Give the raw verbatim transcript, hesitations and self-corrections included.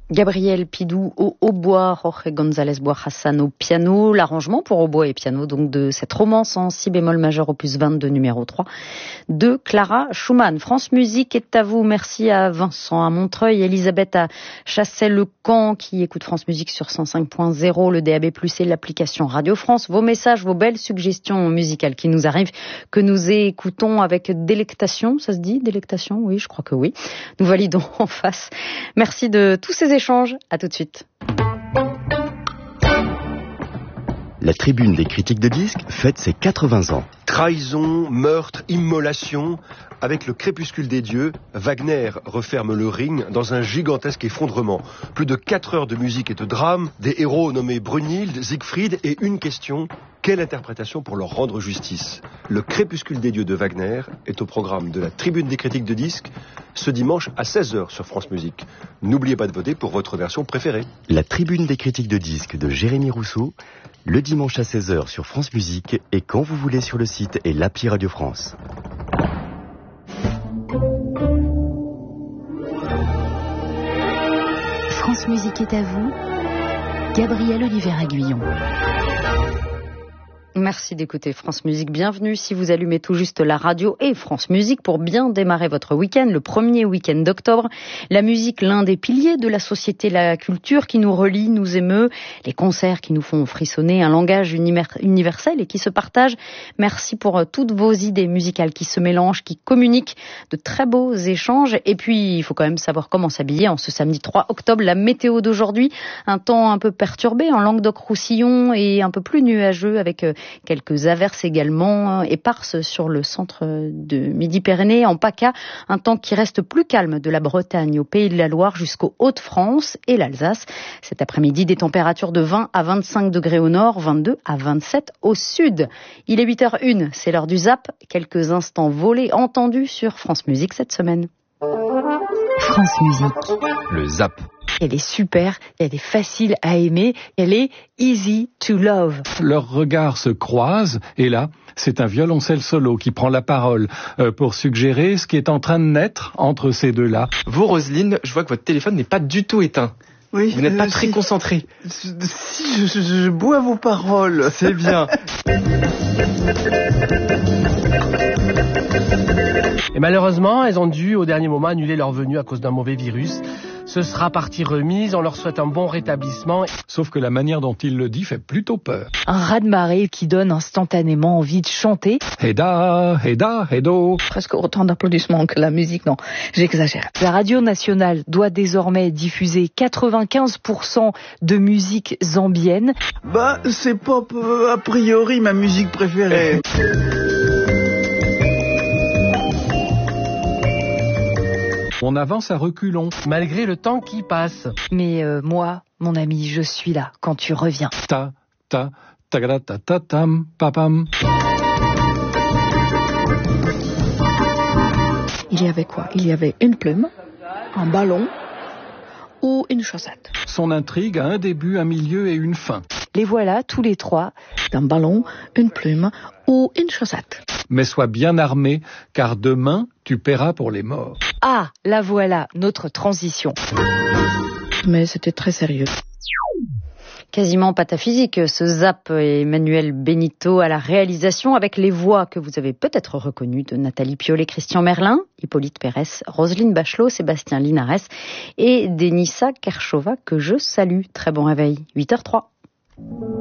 Gabriel Pidou au hautbois, Jorge González Bois-Hassan au piano, l'arrangement pour hautbois et piano donc de cette romance en si bémol majeur opus vingt-deux numéro trois de Clara Schumann. France Musique est à vous. Merci à Vincent à Montreuil, Elisabeth à Chassay-le-Camp qui écoute France Musique sur cent cinq point zéro, le D A B plus, et l'application Radio France. Vos messages, vos belles suggestions musicales qui nous arrivent, que nous écoutons avec délectation, ça se dit délectation? Oui, je crois que oui. Nous validons en face. Merci de tous ces échange. À tout de suite. La tribune des critiques de disques fête ses quatre-vingts ans. Trahison, meurtre, immolation. Avec le crépuscule des dieux, Wagner referme le Ring dans un gigantesque effondrement. Plus de quatre heures de musique et de drame, des héros nommés Brunhilde, Siegfried et une question: quelle interprétation pour leur rendre justice? Le crépuscule des dieux de Wagner est au programme de la tribune des critiques de disques ce dimanche à seize heures sur France Musique. N'oubliez pas de voter pour votre version préférée. La tribune des critiques de disques de Jérémy Rousseau, le dimanche à seize heures sur France Musique et quand vous voulez sur le site et l'appli Radio France. France Musique est à vous, Gabriel Oliver-Aguillon. Merci d'écouter France Musique. Bienvenue si vous allumez tout juste la radio et France Musique pour bien démarrer votre week-end, le premier week-end d'octobre. La musique, l'un des piliers de la société, la culture qui nous relie, nous émeut, les concerts qui nous font frissonner, un langage universel et qui se partage. Merci pour toutes vos idées musicales qui se mélangent, qui communiquent, de très beaux échanges. Et puis, il faut quand même savoir comment s'habiller en ce samedi trois octobre. La météo d'aujourd'hui, un temps un peu perturbé en Languedoc-Roussillon et un peu plus nuageux avec quelques averses également éparses sur le centre de Midi-Pyrénées, en PACA, un temps qui reste plus calme de la Bretagne au Pays de la Loire jusqu'aux Hauts-de-France et l'Alsace. Cet après-midi, des températures de vingt à vingt-cinq degrés au nord, vingt-deux à vingt-sept au sud. Il est huit heures une, c'est l'heure du Zap. Quelques instants volés entendus sur France Musique cette semaine. France Musique. Le Zap. Elle est super, elle est facile à aimer, elle est easy to love. Leurs regards se croisent et là, c'est un violoncelle solo qui prend la parole euh, pour suggérer ce qui est en train de naître entre ces deux-là. Vous, Roselyne, je vois que votre téléphone n'est pas du tout éteint. Oui, vous n'êtes pas euh, très si, concentré. Si, je, je, je bois vos paroles. C'est bien. Et malheureusement, elles ont dû au dernier moment annuler leur venue à cause d'un mauvais virus. Ce sera partie remise, on leur souhaite un bon rétablissement. Sauf que la manière dont il le dit fait plutôt peur. Un raz-de-marée qui donne instantanément envie de chanter. Heda, Heda, Hedo. Presque autant d'applaudissements que la musique, non, j'exagère. La radio nationale doit désormais diffuser quatre-vingt-quinze pour cent de musique zambienne. Bah, c'est pas a priori ma musique préférée. On avance à reculons. Malgré le temps qui passe. Mais euh, moi, mon ami, je suis là quand tu reviens. Ta, ta, ta, ta, ta, tam, papam. Il y avait quoi? Il y avait une plume, un ballon ou une chaussette. Son intrigue a un début, un milieu et une fin. Les voilà, tous les trois. Un ballon, une plume ou une chaussette. Mais sois bien armé, car demain, tu paieras pour les morts. Ah, la voilà, notre transition. Mais c'était très sérieux. Quasiment pataphysique, ce Zap. Emmanuel Benito à la réalisation avec les voix que vous avez peut-être reconnues de Nathalie Piolet, Christian Merlin, Hippolyte Pérez, Roselyne Bachelot, Sébastien Linares et Denissa Kershova que je salue. Très bon réveil, huit heures trois.